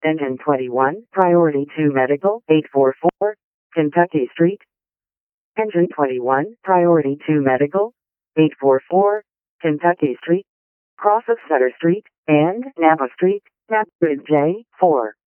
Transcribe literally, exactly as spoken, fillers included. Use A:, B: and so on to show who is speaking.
A: Engine twenty-one, Priority two Medical, eight forty-four, Kentucky Street. Engine twenty-one, Priority two Medical, eight forty-four, Kentucky Street. Cross of Sutter Street and Napa Street, Napa J four.